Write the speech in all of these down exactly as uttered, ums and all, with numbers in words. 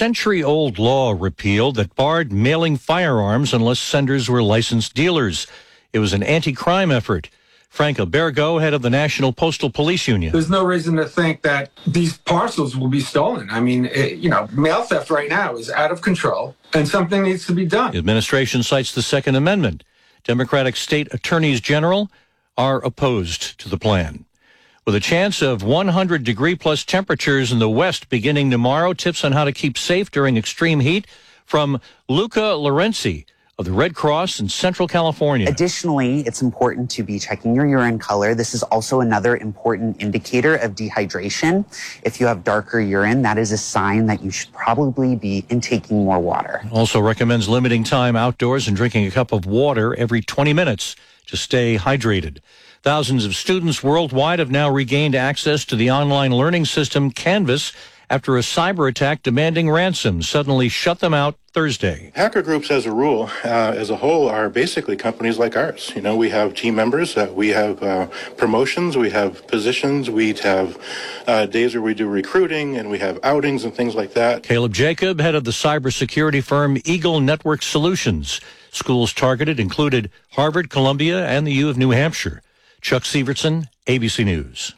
century-old law repealed that barred mailing firearms unless senders were licensed dealers. It was an anti-crime effort. Frank Albergo, head of the National Postal Police Union. There's no reason to think that these parcels will be stolen. I mean, it, you know, mail theft right now is out of control, and something needs to be done. The administration cites the Second Amendment. Democratic state attorneys general are opposed to the plan. With a chance of one hundred degree plus temperatures in the west beginning tomorrow, tips on how to keep safe during extreme heat from Luca Lorenzi of the Red Cross in Central California. Additionally, it's important to be checking your urine color. This is also another important indicator of dehydration. If you have darker urine, that is a sign that you should probably be intaking more water. Also recommends limiting time outdoors and drinking a cup of water every twenty minutes to stay hydrated. Thousands of students worldwide have now regained access to the online learning system Canvas after a cyber attack demanding ransom suddenly shut them out Thursday. Hacker groups, as a rule, uh, as a whole, are basically companies like ours. You know, we have team members, uh, we have uh, promotions, we have positions, we have uh, days where we do recruiting, and we have outings and things like that. Caleb Jacob, head of the cybersecurity firm Eagle Network Solutions. Schools targeted included Harvard, Columbia, and the U of New Hampshire. Chuck Severson, A B C News.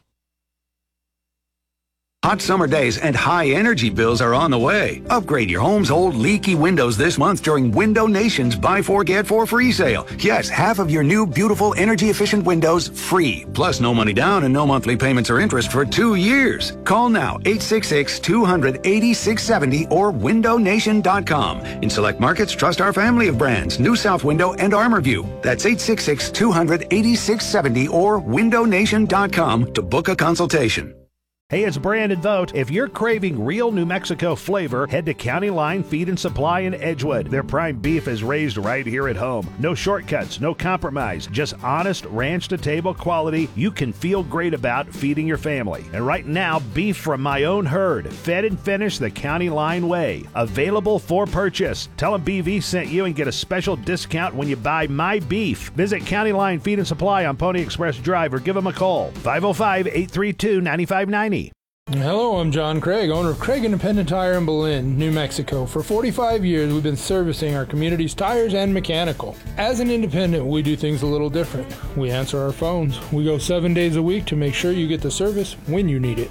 Hot summer days and high energy bills are on the way. Upgrade your home's old leaky windows this month during Window Nation's Buy Four, Get Four free sale. Yes, half of your new, beautiful, energy-efficient windows free. Plus no money down and no monthly payments or interest for two years. Call now, eight six six, two hundred, eighty-six seventy or window nation dot com. In select markets, trust our family of brands, New South Window and ArmorView. That's eight six six, two hundred, eighty-six seventy or window nation dot com to book a consultation. Hey, it's Brandon Vogt. If you're craving real New Mexico flavor, head to County Line Feed and Supply in Edgewood. Their prime beef is raised right here at home. No shortcuts, no compromise, just honest ranch-to-table quality you can feel great about feeding your family. And right now, beef from my own herd, fed and finished the County Line way. Available for purchase. Tell them B V sent you and get a special discount when you buy my beef. Visit County Line Feed and Supply on Pony Express Drive or give them a call. five oh five, eight three two, nine five nine zero. Hello, I'm John Craig, owner of Craig Independent Tire in Belen, New Mexico. For forty-five years, we've been servicing our community's tires and mechanical. As an independent, we do things a little different. We answer our phones. We go seven days a week to make sure you get the service when you need it.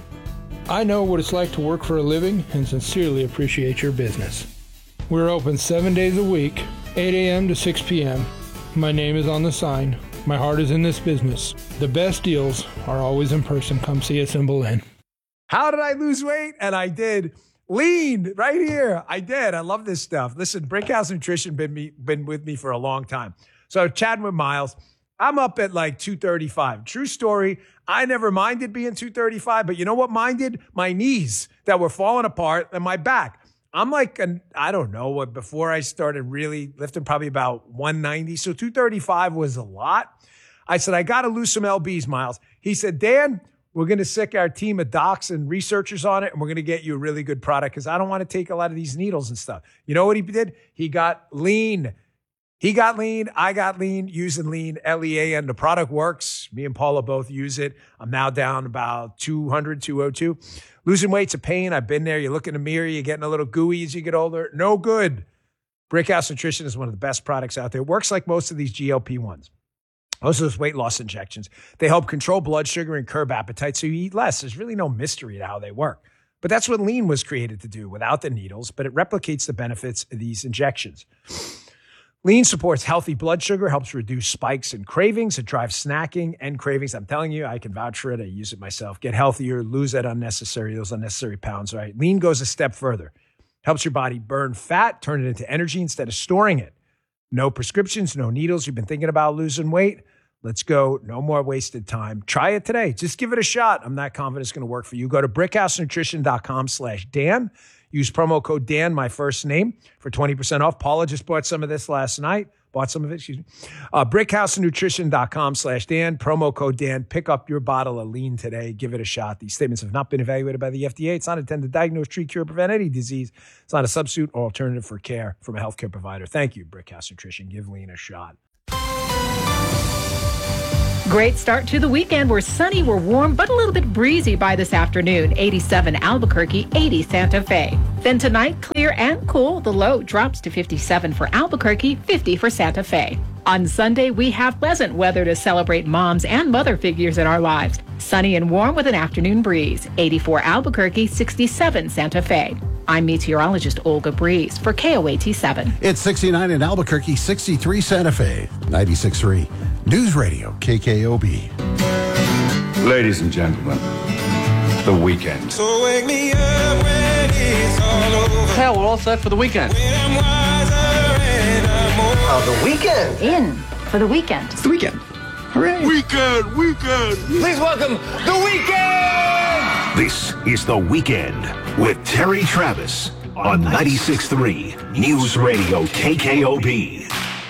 I know what it's like to work for a living and sincerely appreciate your business. We're open seven days a week, eight a.m. to six p.m. My name is on the sign. My heart is in this business. The best deals are always in person. Come see us in Belen. How did I lose weight? And I did. Lean right here. I did. I love this stuff. Listen, Brickhouse Nutrition been me been with me for a long time. So chatting with Miles, I'm up at like two thirty-five. True story. I never minded being two thirty-five, but you know what minded? My knees that were falling apart and my back. I'm like, an, I don't know what, before I started really lifting, probably about one ninety. So two thirty-five was a lot. I said, I got to lose some L Bs, Miles. He said, Dan, we're going to sick our team of docs and researchers on it, and we're going to get you a really good product because I don't want to take a lot of these needles and stuff. You know what he did? He got lean. He got lean. I got lean using lean, L E A N. The product works. Me and Paula both use it. I'm now down about two hundred, two oh two. Losing weight's a pain. I've been there. You look in the mirror, you're getting a little gooey as you get older. No good. Brickhouse Nutrition is one of the best products out there. It works like most of these G L P ones. Most of those weight loss injections. They help control blood sugar and curb appetite so you eat less. There's really no mystery to how they work. But that's what lean was created to do without the needles, but it replicates the benefits of these injections. Lean supports healthy blood sugar, helps reduce spikes and cravings. It drives snacking and cravings. I'm telling you, I can vouch for it. I use it myself. Get healthier, lose that unnecessary, those unnecessary pounds, right? Lean goes a step further. Helps your body burn fat, turn it into energy instead of storing it. No prescriptions, no needles. You've been thinking about losing weight? Let's go. No more wasted time. Try it today. Just give it a shot. I'm not confident it's going to work for you. Go to brickhousenutrition.com slash Dan. Use promo code Dan, my first name, for twenty percent off. Paula just bought some of this last night. Bought some of it, excuse me. Uh, brickhousenutrition.com slash Dan. Promo code Dan. Pick up your bottle of lean today. Give it a shot. These statements have not been evaluated by the F D A. It's not intended to diagnose, treat, cure, prevent any disease. It's not a substitute or alternative for care from a healthcare provider. Thank you, Brickhouse Nutrition. Give lean a shot. Great start to the weekend. We're sunny, we're warm, but a little bit breezy by this afternoon. eighty-seven Albuquerque, eighty Santa Fe. Then tonight, clear and cool. The low drops to fifty-seven for Albuquerque, fifty for Santa Fe. On Sunday, we have pleasant weather to celebrate moms and mother figures in our lives. Sunny and warm with an afternoon breeze. eighty-four Albuquerque, sixty-seven Santa Fe. I'm meteorologist Olga Breeze for K O A T seven. It's sixty-nine in Albuquerque, sixty-three Santa Fe, ninety-six point three News Radio, K K O B. Ladies and gentlemen, the weekend. So wake me up when it's all over. Hell, we're all set for the weekend. Oh, the weekend. In for the weekend. It's the weekend. Hooray. Weekend, weekend. Please welcome the weekend. This is The Weekend with Terry Travis on ninety-six point three News Radio K K O B.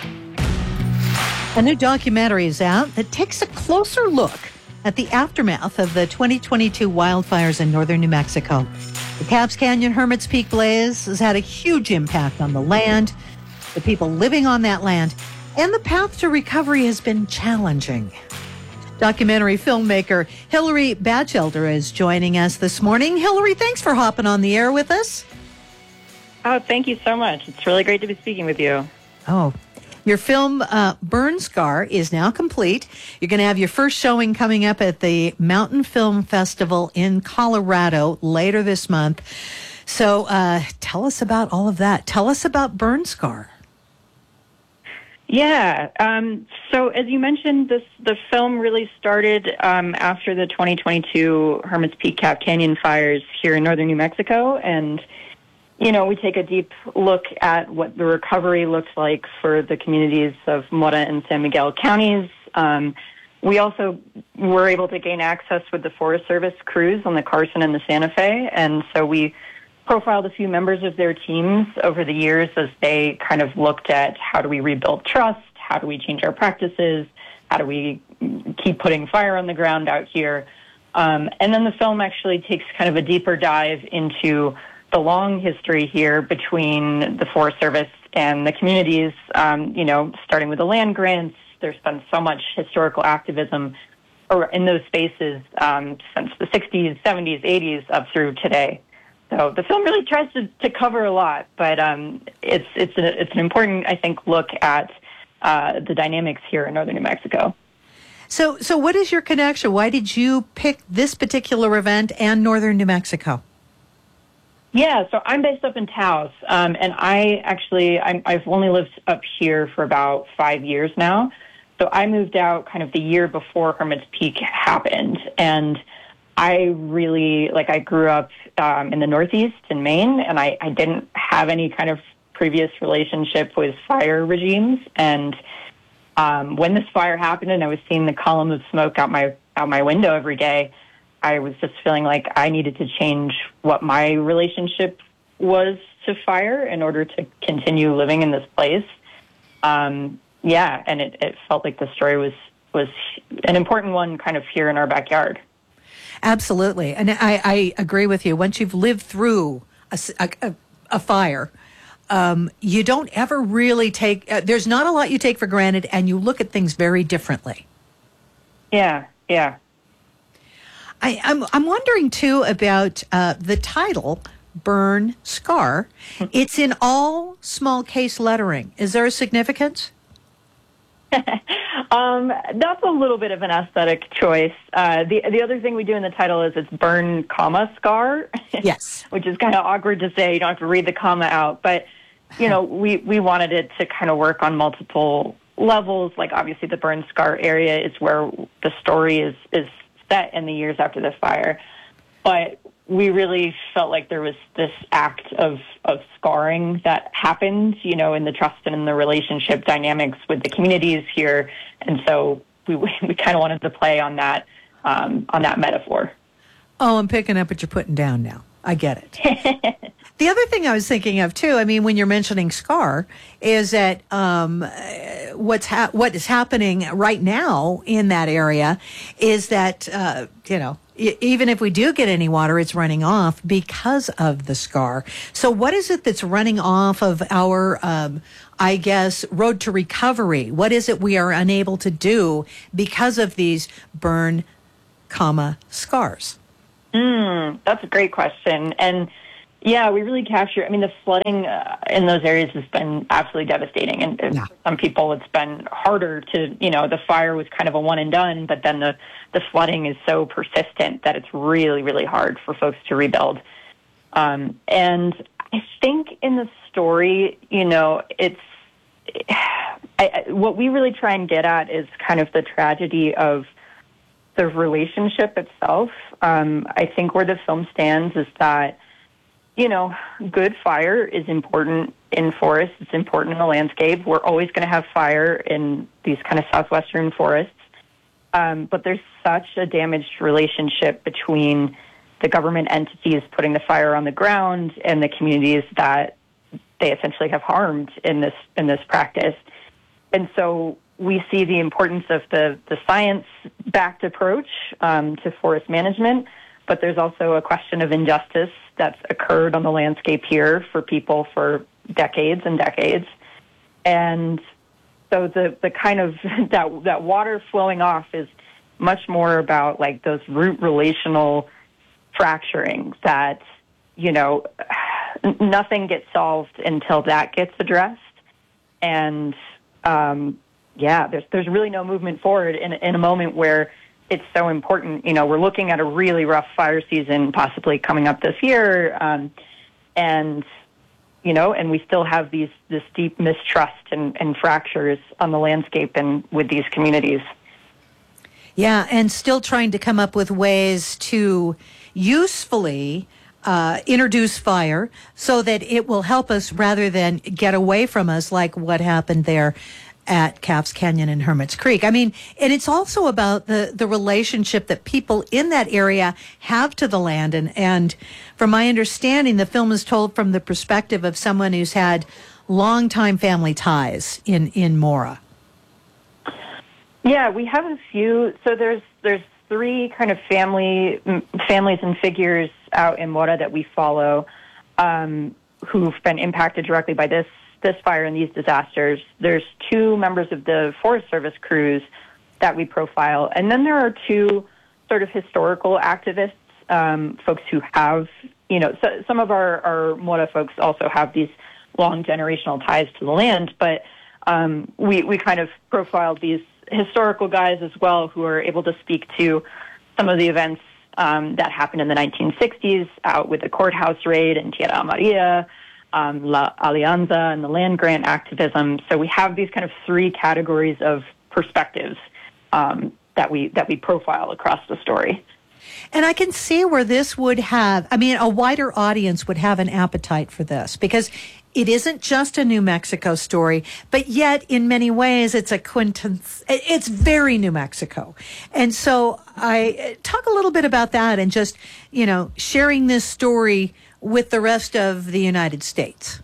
A new documentary is out that takes a closer look at the aftermath of the twenty twenty-two wildfires in northern New Mexico. The Caps Canyon Hermit's Peak blaze has had a huge impact on the land, the people living on that land, and the path to recovery has been challenging. Documentary filmmaker Hillary Batchelder is joining us this morning. Hillary, thanks for hopping on the air with us. Oh, thank you so much. It's really great to be speaking with you. Oh, your film, uh, Burn Scar, is now complete. You're going to have your first showing coming up at the Mountain Film Festival in Colorado later this month. So uh, tell us about all of that. Tell us about Burn Scar. Yeah. Um, so as you mentioned, this the film really started um, after the twenty twenty-two Hermit's Peak Cap Canyon fires here in northern New Mexico. And, you know, we take a deep look at what the recovery looks like for the communities of Mora and San Miguel counties. Um, we also were able to gain access with the Forest Service crews on the Carson and the Santa Fe. And so we profiled a few members of their teams over the years as they kind of looked at how do we rebuild trust, how do we change our practices, how do we keep putting fire on the ground out here. Um, and then the film actually takes kind of a deeper dive into the long history here between the Forest Service and the communities, um, you know, starting with the land grants. There's been so much historical activism in those spaces um, since the sixties, seventies, eighties, up through today. So the film really tries to, to cover a lot, but um, it's it's a, it's an important, I think, look at uh, the dynamics here in northern New Mexico. So, so what is your connection? Why did you pick this particular event and northern New Mexico? Yeah, so I'm based up in Taos, um, and I actually I'm, I've only lived up here for about five years now. So I moved out kind of the year before Hermit's Peak happened, and I really, like, I grew up um, in the Northeast in Maine, and I, I didn't have any kind of previous relationship with fire regimes. And um, when this fire happened and I was seeing the column of smoke out my out my window every day, I was just feeling like I needed to change what my relationship was to fire in order to continue living in this place. Um, yeah, and it, it felt like the story was, was an important one kind of here in our backyard. Absolutely. And I, I agree with you. Once you've lived through a, a, a fire, um, you don't ever really take, uh, there's not a lot you take for granted, and you look at things very differently. Yeah, yeah. I, I'm, I'm wondering, too, about uh, the title, Burn Scar. It's in all small case lettering. Is there a significance? um, that's a little bit of an aesthetic choice. Uh, the the other thing we do in the title is it's burn, comma, scar. Yes. Which is kind of awkward to say. You don't have to read the comma out. But, you know, we, we wanted it to kind of work on multiple levels. Like, obviously, the burn scar area is where the story is, is set in the years after the fire. But we really felt like there was this act of, of scarring that happened, you know, in the trust and in the relationship dynamics with the communities here. And so we we kind of wanted to play on that, um, on that metaphor. Oh, I'm picking up what you're putting down now. I get it. The other thing I was thinking of, too, I mean, when you're mentioning scar, is that um, what's ha- what is happening right now in that area is that uh, you know e- even if we do get any water, it's running off because of the scar. So what is it that's running off of our, um, I guess, road to recovery? What is it we are unable to do because of these burn, comma, scars? Mm, that's a great question. And yeah, we really capture, I mean, the flooding uh, in those areas has been absolutely devastating. And, and yeah. for some people, it's been harder to, you know, the fire was kind of a one and done, but then the, the flooding is so persistent that it's really, really hard for folks to rebuild. Um, and I think in the story, you know, it's, I, I, what we really try and get at is kind of the tragedy of the relationship itself. Um, I think where the film stands is that, you know, good fire is important in forests. It's important in the landscape. We're always going to have fire in these kind of southwestern forests. Um, but there's such a damaged relationship between the government entities putting the fire on the ground and the communities that they essentially have harmed in this in this practice. And so we see the importance of the, the science-backed approach um, to forest management, but there's also a question of injustice that's occurred on the landscape here for people for decades and decades. And so the, the kind of that that water flowing off is much more about like those root relational fracturing that, you know, nothing gets solved until that gets addressed. And um, yeah, there's there's really no movement forward in in a moment where it's so important. You know, we're looking at a really rough fire season possibly coming up this year. Um, and, you know, and we still have these this deep mistrust and, and fractures on the landscape and with these communities. Yeah, and still trying to come up with ways to usefully uh, introduce fire so that it will help us rather than get away from us like what happened there at Caps Canyon and Hermit's Creek. I mean, and it's also about the, the relationship that people in that area have to the land. And, and from my understanding, the film is told from the perspective of someone who's had longtime family ties in, in Mora. Yeah, we have a few. So there's there's three kind of family families and figures out in Mora that we follow um, who've been impacted directly by this this fire and these disasters. There's two members of the Forest Service crews that we profile. And then there are two sort of historical activists, um, folks who have, you know, so, some of our, our Mora folks also have these long generational ties to the land, but um, we, we kind of profiled these historical guys as well who are able to speak to some of the events um, that happened in the nineteen sixties out with the courthouse raid and Tierra Maria, Um, La Alianza and the land grant activism. So we have these kind of three categories of perspectives um, that we that we profile across the story. And I can see where this would have, I mean, a wider audience would have an appetite for this because it isn't just a New Mexico story, but yet in many ways it's a quintessence, it's very New Mexico. And so I talk a little bit about that and just, you know, sharing this story with the rest of the United States.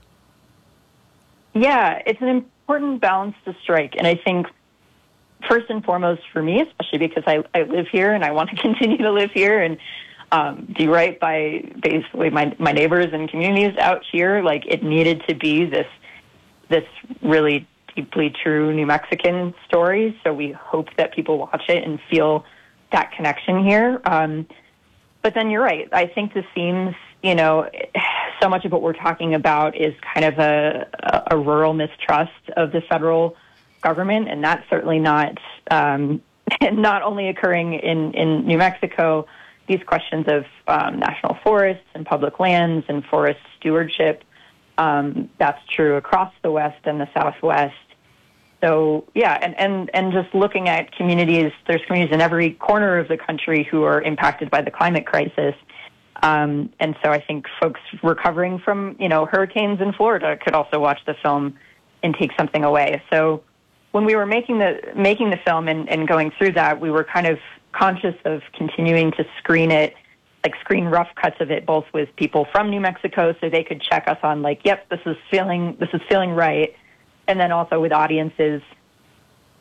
Yeah, it's an important balance to strike. And I think first and foremost for me, especially because I, I live here and I want to continue to live here and um, do right by basically my, my neighbors and communities out here, like it needed to be this, this really deeply true New Mexican story. So we hope that people watch it and feel that connection here. Um, but then you're right. I think the themes, you know, so much of what we're talking about is kind of a, a rural mistrust of the federal government, and that's certainly not um, not only occurring in, in New Mexico. These questions of um, national forests and public lands and forest stewardship, um, that's true across the West and the Southwest. So, yeah, and, and, and just looking at communities, there's communities in every corner of the country who are impacted by the climate crisis. Um, and so I think folks recovering from, you know, hurricanes in Florida could also watch the film and take something away. So when we were making the making the film and, and going through that, we were kind of conscious of continuing to screen it, like screen rough cuts of it, both with people from New Mexico so they could check us on like, yep, this is feeling this is feeling right. And then also with audiences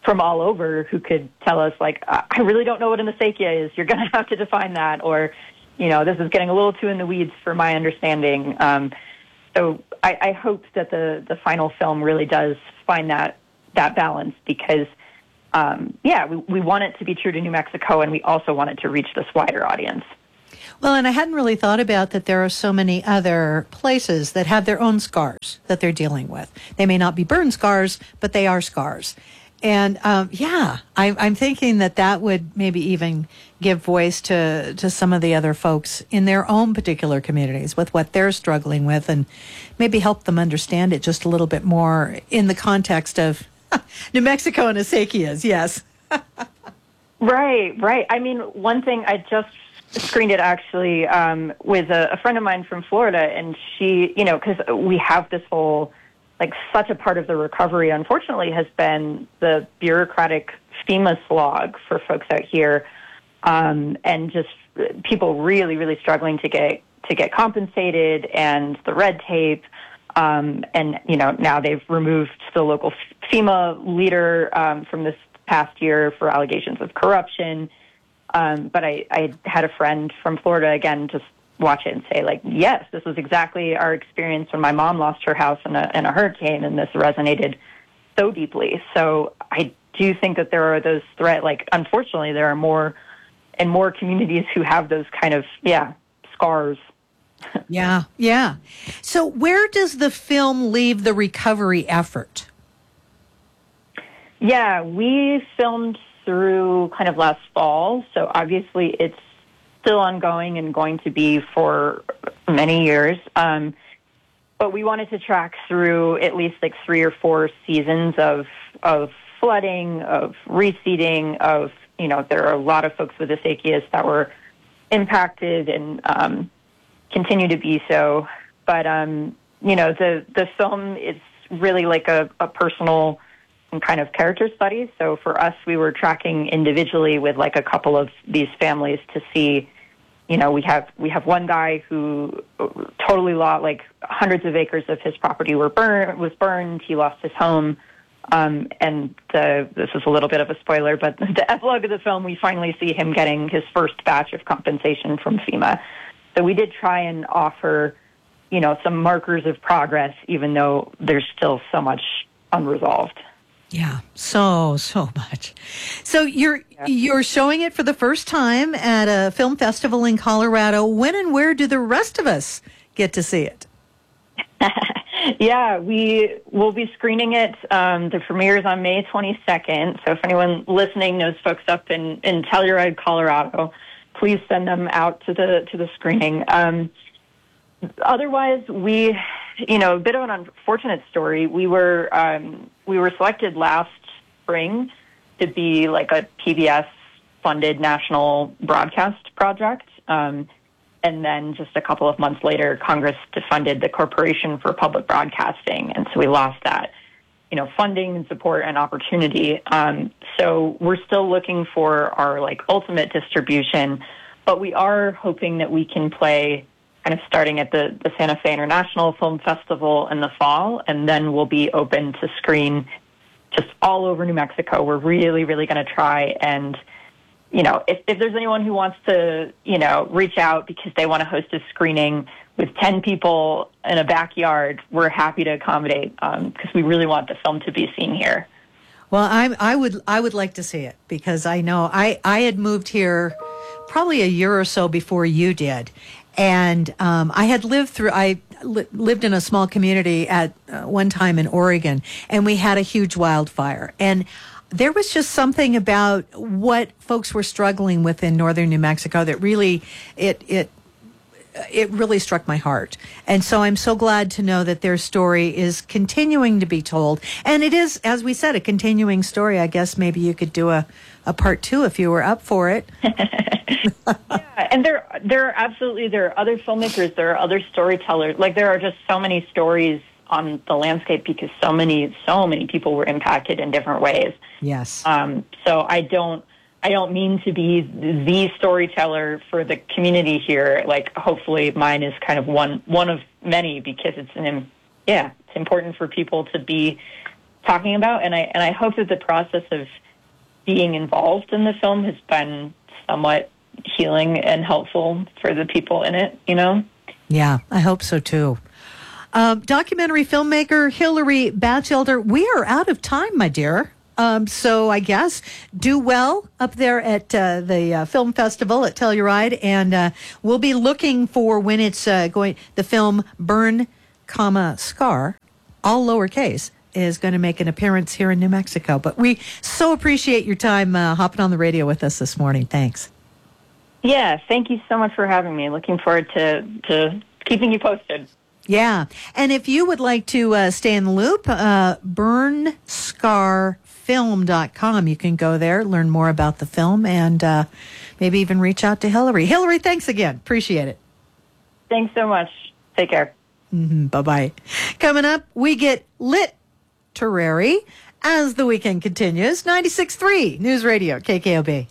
from all over who could tell us, like, I really don't know what an acequia is. You're going to have to define that. Or, you know, this is getting a little too in the weeds for my understanding. Um, so I, I hope that the, the final film really does find that, that balance because, um, yeah, we, we want it to be true to New Mexico, and we also want it to reach this wider audience. Well, and I hadn't really thought about that there are so many other places that have their own scars that they're dealing with. They may not be burn scars, but they are scars. And um, yeah, I, I'm thinking that that would maybe even give voice to, to some of the other folks in their own particular communities with what they're struggling with and maybe help them understand it just a little bit more in the context of New Mexico and acequias, yes. Right, right. I mean, one thing I just screened it actually um, with a, a friend of mine from Florida, and she, you know, because we have this whole, like, such a part of the recovery, unfortunately, has been the bureaucratic FEMA slog for folks out here, um, and just people really, really struggling to get to get compensated, and the red tape, um, and you know, now they've removed the local FEMA leader um, from this past year for allegations of corruption. Um, but I, I had a friend from Florida, again, just watch it and say, like, yes, this was exactly our experience when my mom lost her house in a, in a hurricane, and this resonated so deeply. So I do think that there are those threat, like, unfortunately, there are more and more communities who have those kind of, yeah, scars. Yeah, yeah. So where does the film leave the recovery effort? Yeah, we filmed through kind of last fall, so obviously it's still ongoing and going to be for many years. Um, but we wanted to track through at least like three or four seasons of of flooding, of reseeding, of, you know, there are a lot of folks with acequias that were impacted and um, continue to be so. But, um, you know, the, the film is really like a, a personal and kind of character studies. So for us, we were tracking individually with like a couple of these families to see, you know, we have we have one guy who totally lost, like hundreds of acres of his property were burned, was burned. He lost his home. Um, and the, this is a little bit of a spoiler, but the epilogue of the film, we finally see him getting his first batch of compensation from FEMA. So we did try and offer, you know, some markers of progress, even though there's still so much unresolved. Yeah, so, so much. So you're yeah. you're showing it for the first time at a film festival in Colorado. When and where do the rest of us get to see it? Yeah, we will be screening it. Um, the premiere is on May twenty-second. So if anyone listening knows folks up in, in Telluride, Colorado, please send them out to the to the screening. Um, otherwise, we... You know, a bit of an unfortunate story. We were um, we were selected last spring to be like a P B S-funded national broadcast project, um, and then just a couple of months later, Congress defunded the Corporation for Public Broadcasting, and so we lost that, you know, funding and support and opportunity. Um, so we're still looking for our like ultimate distribution, but we are hoping that we can play kind of starting at the, the Santa Fe International Film Festival in the fall, and then we'll be open to screen just all over New Mexico. We're really, really going to try and, you know, if, if there's anyone who wants to, you know, reach out because they want to host a screening with ten people in a backyard, we're happy to accommodate because um, we really want the film to be seen here. Well, I, I would I would like to see it because I know I, I had moved here probably a year or so before you did. And um, I had lived through, I li- lived in a small community at uh, one time in Oregon, and we had a huge wildfire. And there was just something about what folks were struggling with in northern New Mexico that really, it it it really struck my heart. And so I'm so glad to know that their story is continuing to be told. And it is, as we said, a continuing story. I guess maybe you could do a, a part two if you were up for it. Yeah, and there, there are absolutely, there are other filmmakers, there are other storytellers. Like, there are just so many stories on the landscape because so many, so many people were impacted in different ways. Yes. Um, so I don't, I don't mean to be the storyteller for the community here. Like, hopefully mine is kind of one, one of many because it's an, yeah, it's important for people to be, talking about. And I and I hope that the process of being involved in the film has been somewhat healing and helpful for the people in it, you know? Yeah, I hope so too. Uh, documentary filmmaker Hillary Batchelder, we are out of time, my dear. Um, so I guess do well up there at uh, the uh, film festival at Telluride, and uh, we'll be looking for when it's uh, going. The film Burn, comma Scar, all lowercase, is going to make an appearance here in New Mexico. But we so appreciate your time uh, hopping on the radio with us this morning. Thanks. Yeah, thank you so much for having me. Looking forward to, to keeping you posted. Yeah. And if you would like to uh, stay in the loop, uh, burn scar film dot com. You can go there, learn more about the film, and uh, maybe even reach out to Hillary. Hillary, thanks again. Appreciate it. Thanks so much. Take care. Mm-hmm. Bye-bye. Coming up, we get literary as the weekend continues. ninety-six point three News Radio, K K O B.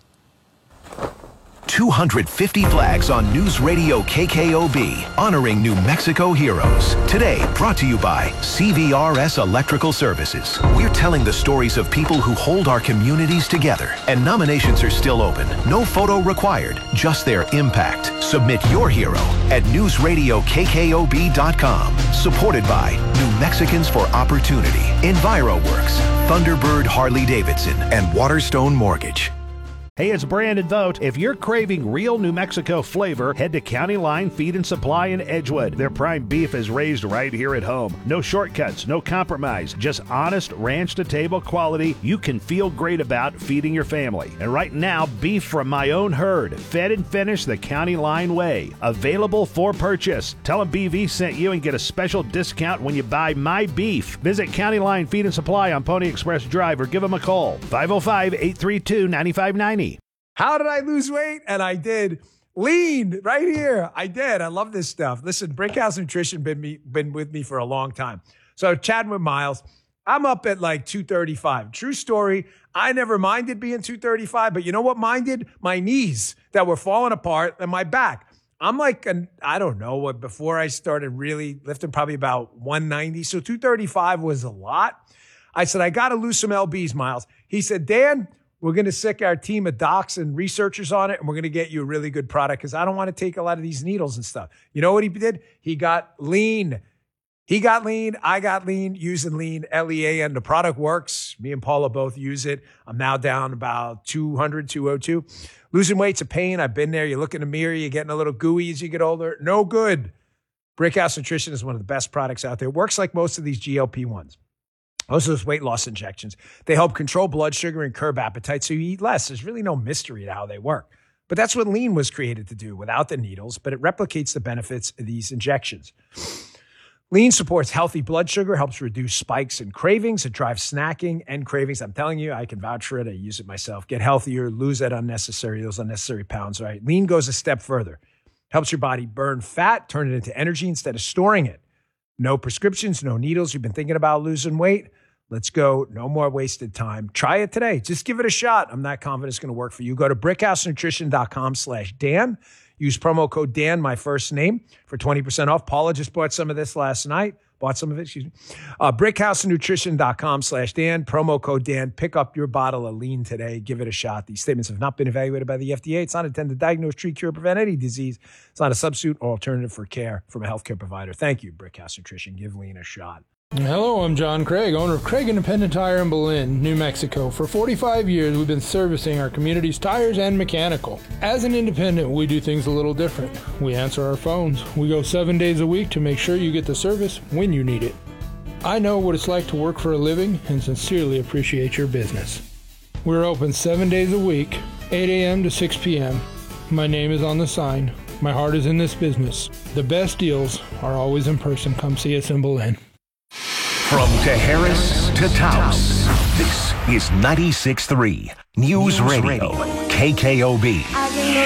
two hundred fifty flags on News Radio K K O B, honoring New Mexico heroes. Today, brought to you by C V R S Electrical Services. We're telling the stories of people who hold our communities together, and nominations are still open. No photo required, just their impact. Submit your hero at news radio k k o b dot com. Supported by New Mexicans for Opportunity, EnviroWorks, Thunderbird Harley Davidson, and Waterstone Mortgage. Hey, it's Brandon Vogt. If you're craving real New Mexico flavor, head to County Line Feed and Supply in Edgewood. Their prime beef is raised right here at home. No shortcuts, no compromise, just honest ranch-to-table quality you can feel great about feeding your family. And right now, beef from my own herd, fed and finished the County Line way. Available for purchase. Tell them B V sent you and get a special discount when you buy my beef. Visit County Line Feed and Supply on Pony Express Drive or give them a call. five oh five, eight three two, nine five nine zero. How did I lose weight? And I did. Lean right here. I did. I love this stuff. Listen, Brickhouse Nutrition been me been with me for a long time. So chatting with Miles, I'm up at like two thirty-five. True story. I never minded being two thirty-five, but you know what minded? My knees that were falling apart and my back. I'm like, an, I don't know what, before I started really lifting, probably about one ninety. So two thirty-five was a lot. I said, I got to lose some L Bs, Miles. He said, Dan, we're going to sick our team of docs and researchers on it, and we're going to get you a really good product because I don't want to take a lot of these needles and stuff. You know what he did? He got lean. He got lean. I got lean using lean, L E A N. The product works. Me and Paula both use it. I'm now down about two hundred, two oh two. Losing weight's a pain. I've been there. You look in the mirror, you're getting a little gooey as you get older. No good. Brickhouse Nutrition is one of the best products out there. It works like most of these G L P ones. Most of those weight loss injections, they help control blood sugar and curb appetite so you eat less. There's really no mystery to how they work. But that's what lean was created to do without the needles, but it replicates the benefits of these injections. Lean supports healthy blood sugar, helps reduce spikes and cravings. It drives snacking and cravings. I'm telling you, I can vouch for it. I use it myself. Get healthier, lose that unnecessary, those unnecessary pounds, right? Lean goes a step further. Helps your body burn fat, turn it into energy instead of storing it. No prescriptions, no needles. You've been thinking about losing weight? Let's go. No more wasted time. Try it today. Just give it a shot. I'm not confident it's going to work for you. Go to brickhousenutrition.com slash Dan. Use promo code Dan, my first name, for twenty percent off. Paula just bought some of this last night. Bought some of it, excuse me. Uh, brickhousenutrition.com slash Dan. Promo code Dan. Pick up your bottle of lean today. Give it a shot. These statements have not been evaluated by the F D A. It's not intended to diagnose, treat, cure, prevent any disease. It's not a substitute or alternative for care from a healthcare provider. Thank you, Brickhouse Nutrition. Give lean a shot. Hello, I'm John Craig, owner of Craig Independent Tire in Belen, New Mexico. For forty-five years, we've been servicing our community's tires and mechanical. As an independent, we do things a little different. We answer our phones. We go seven days a week to make sure you get the service when you need it. I know what it's like to work for a living and sincerely appreciate your business. We're open seven days a week, eight a.m. to six p.m. My name is on the sign. My heart is in this business. The best deals are always in person. Come see us in Belen. From Tejeris to Taos, this is ninety-six point three News, News Radio, Radio, K K O B.